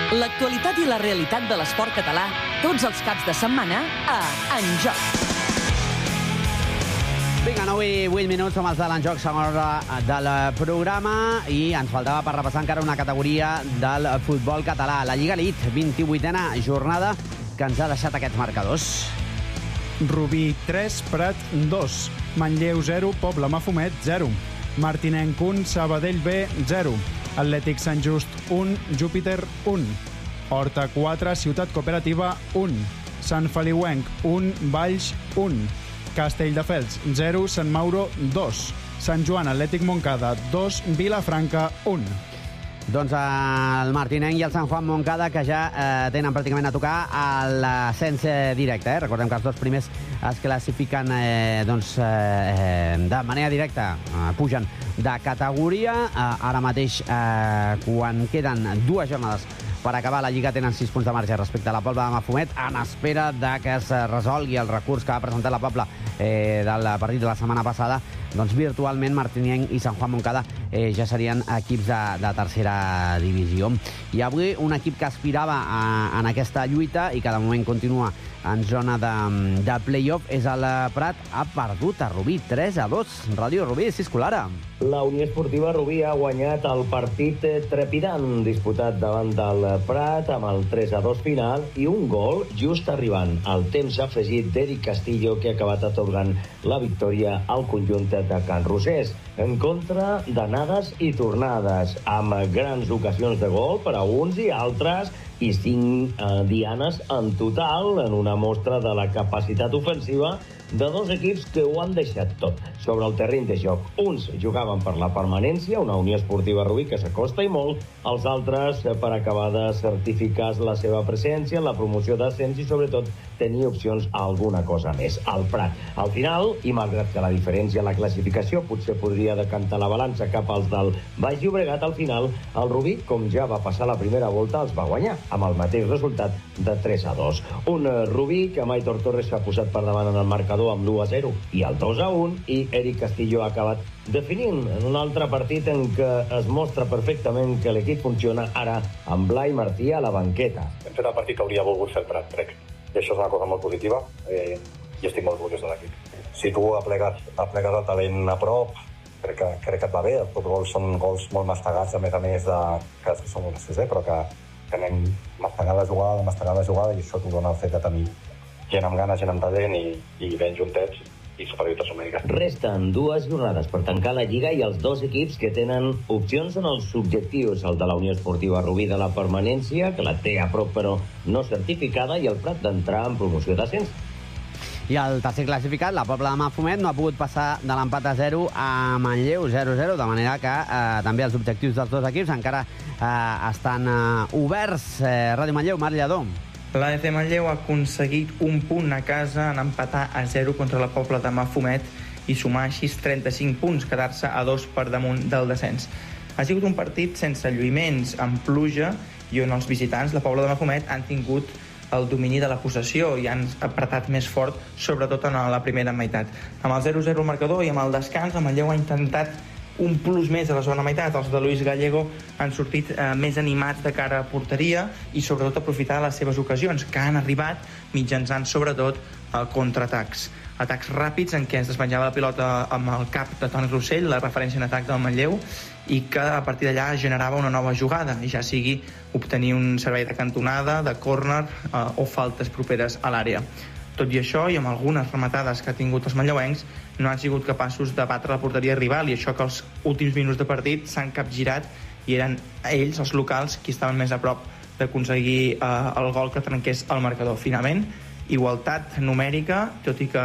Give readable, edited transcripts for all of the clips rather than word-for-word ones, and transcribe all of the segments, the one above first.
L'actualitat i la realitat de l'esport català, tots els caps de setmana a En Joc. Vinga, 9 i 8 minuts, som els de l'Enjoc, segona hora del programa, i ens faltava per repassar encara una categoria del futbol català, la Lliga Elite, 28a jornada, que ens ha deixat aquests marcadors. Rubí 3, Prat 2, Manlleu 0, Poble Mafumet 0, Martinenc 1, Sabadell B 0, Atlètic Sant Just 1, Júpiter 1, Horta 4, Ciutat Cooperativa 1, Sant Feliuenc 1, Valls 1, Castelldefels 0, Sant Mauro 2, Sant Joan Atlètic Montcada 2, Vilafranca 1. Doncs el Martinenc i el Sant Juan Montcada, que ja tenen pràcticament a tocar a l'ascens directe. Recordem que els dos primers es classifiquen de manera directa, pugen de categoria. Ara mateix, quan queden 2 jornades per acabar la Lliga, tenen 6 punts de marge respecte a la Pobla de Mafumet, en espera de que es resolgui el recurs que ha presentat la Pobla del partit de la setmana passada. Doncs virtualment Martinenc i Sant Juan Montcada ja serien equips de tercera divisió. I avui un equip que aspirava en aquesta lluita i que de moment continua en zona de play-off és el Prat. Ha perdut a Rubí 3-2. Ràdio Rubí, si és Colara. La Unió Esportiva Rubí ha guanyat el partit trepidant disputat davant del Prat amb el 3-2 final i un gol just arribant al temps afegit d'Eric Castillo, que ha acabat atorgant la victòria al conjunt de Can Rosés, en contra d'anades i tornades, amb grans ocasions de gol per a uns i altres, i 5 dianes en total, en una mostra de la capacitat ofensiva de dos equips que ho han deixat tot sobre el terreny de joc. Uns jugaven per la permanència, una Unió Esportiva Rubí que s'acosta i molt, els altres per acabar de certificar la seva presència en la promoció d'ascens i sobretot tenir opcions a alguna cosa més. El Prat, al final, i malgrat que la diferència en la classificació potser podria decantar la balança cap als del Baix Llobregat, al final el Rubí, com ja va passar la primera volta, els va guanyar amb el mateix resultat de 3-2. Un Rubí que Maitor Torres s'ha posat per davant en el marcador amb l'1-0 i el 2-1, i Eric Castillo ha acabat definint en un altre partit en què es mostra perfectament que l'equip funciona ara amb Blai Martí a la banqueta. Hem fet el partit que hauria volgut fer el Prat, crec. I això és una cosa molt positiva i estic molt orgullós de l'equip. Si tu aplegues el talent a prop, crec que et va bé. Els gols són gols molt mastegats, a més de que són gràcies, però que anem mastegant la jugada, i això t'ho dona el fet de tenir gent amb ganes, gent amb talent i ben juntets i superioritat numèrica. Resten 2 jornades per tancar la Lliga i els dos equips que tenen opcions en els objectius, el de la Unió Esportiva Rubí de la permanència, que la té a prop però no certificada, i el Prat d'entrar en promoció d'ascens. I el tercer classificat, la Pobla de Mafumet, no ha pogut passar de l'empat a 0 a Manlleu, 0-0, de manera que també els objectius dels dos equips encara estan oberts. Ràdio Manlleu, Marc Lledó. L'ADC Manlleu ha aconseguit un punt a casa en empatar a 0 contra la Pobla de Mafumet i sumar així 35 punts, quedar-se a 2 per damunt del descens. Ha sigut un partit sense lluïments, amb pluja, i on els visitants, la Pobla de Mafumet, han tingut el domini de la possessió i han apretat més fort, sobretot en la primera meitat. Amb el 0-0 al marcador i amb el descans, el Manlleu ha intentat un plus més a la segona meitat. Els de Luis Gallego han sortit més animats de cara a porteria i sobretot aprofitar les seves ocasions, que han arribat mitjançant sobretot contraatacs. Atacs ràpids en què es despenjava la pilota amb el cap de Toni Rossell, la referència en atac del Manlleu, i que a partir d'allà generava una nova jugada, ja sigui obtenir un servei de cantonada, de córner o faltes properes a l'àrea. Tot i això, i amb algunes rematades que ha tingut els manlleuencs, no han sigut capaços de batre la porteria rival, i això que els últims minuts de partit s'han capgirat i eren ells, els locals, qui estaven més a prop d'aconseguir el gol que trenqués el marcador. Finalment, igualtat numèrica, tot i que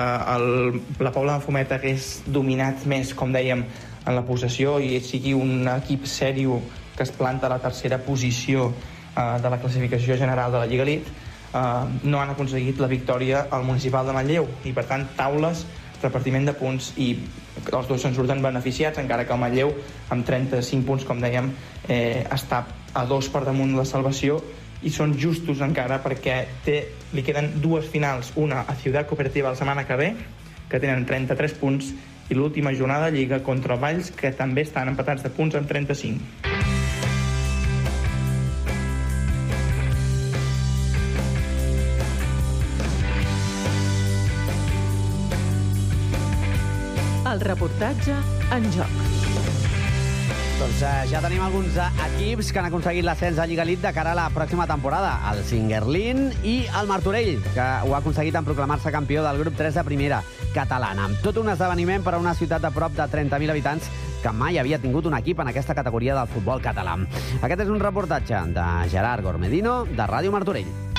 la Pobla de Mafumet hagués dominat més, com dèiem, en la possessió i sigui un equip sèrio que es planta a la tercera posició de la classificació general de la Lliga Elite, no han aconseguit la victòria al Municipal de Manlleu i per tant taules, repartiment de punts, i els dos se'n surten beneficiats, encara que el Manlleu amb 35 punts, com dèiem, està a 2 per damunt de la salvació, i són justos encara perquè li queden 2 finals, una a Ciutat Cooperativa la setmana que ve, que tenen 33 punts, i l'última jornada de Lliga contra el Valls, que també estan empatats de punts amb 35. El reportatge en joc. Doncs ja tenim alguns equips que han aconseguit l'ascens a Lliga Elite de cara a la pròxima temporada. El Singuerlín i el Martorell, que ho ha aconseguit en proclamar-se campió del grup 3 de primera catalana. Tot un esdeveniment per a una ciutat de prop de 30.000 habitants que mai havia tingut un equip en aquesta categoria del futbol català. Aquest és un reportatge de Gerard Gormedino, de Ràdio Martorell.